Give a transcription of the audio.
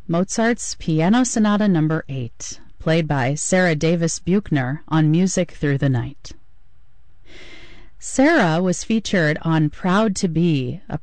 Mozart's Piano Sonata No. 8, played by Sarah Davis Buchner on Music Through the Night. Sarah was featured on Proud to Be, a